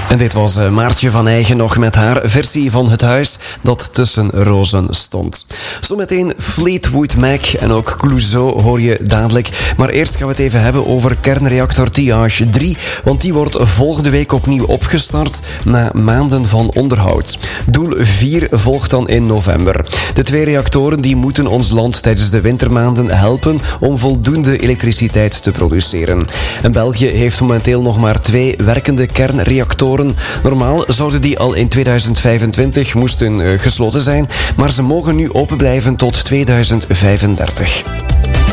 En dit was Maartje van Eigen nog met haar versie van Het huis dat tussen rozen stond. Zometeen Fleetwood Mac en ook Clouseau hoor je dadelijk. Maar eerst gaan we het even hebben over kernreactor Tihange 3, want die wordt volgende week opnieuw opgestart na maanden van onderhoud. Doel 4 volgt dan in november. De 2 reactoren die moeten ons land tijdens de wintermaanden helpen om voldoende elektriciteit te produceren. En België heeft momenteel nog maar 2 werkende kernreactoren. Normaal zouden die al in 2025 moesten gesloten zijn, maar ze mogen nu open blijven tot 2035.